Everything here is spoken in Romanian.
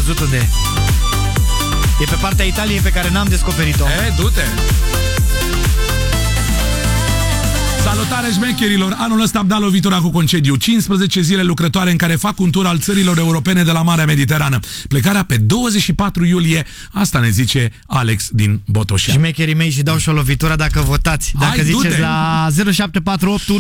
văzut unde e. E pe partea Italiei pe care n-am descoperit-o. Du-te! Salutare șmecherilor! Anul ăsta am dat lovitura cu concediu. 15 zile lucrătoare în care fac un tur al țărilor europene de la Marea Mediterană. Plecarea pe 24 iulie. Asta ne zice Alex din Botoșani. Șmecherii mei și dau și o lovitură dacă votați. Dacă ziceți la 0748